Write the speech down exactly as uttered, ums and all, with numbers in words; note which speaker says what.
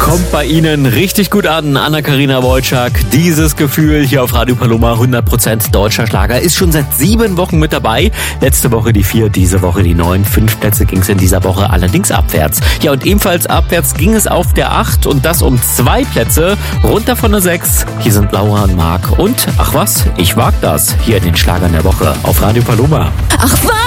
Speaker 1: Kommt bei Ihnen richtig gut an, Anna-Karina Wojcik. Dieses Gefühl hier auf Radio Paloma, hundert Prozent deutscher Schlager, ist schon seit sieben Wochen mit dabei. Letzte Woche die vier, diese Woche die neun. Fünf Plätze ging es in dieser Woche allerdings abwärts. Ja, und ebenfalls abwärts ging es auf der acht und das um zwei Plätze, runter von der sechs. Hier sind Laura und Marc und, ach was, ich wag das, hier in den Schlagern der Woche auf Radio Paloma.
Speaker 2: Ach was!